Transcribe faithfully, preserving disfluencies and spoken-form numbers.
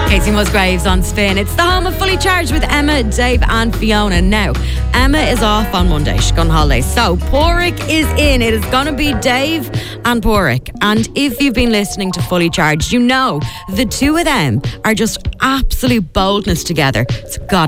Casey Musgraves on Spin. It's the home of Fully Charged with Emma, Dave and Fiona. Now, Emma is off on Monday. She's gone on holiday. So, Porrick is in. It is going to be Dave and Porrick. And if you've been listening to Fully Charged, you know the two of them are just absolute boldness together. So, God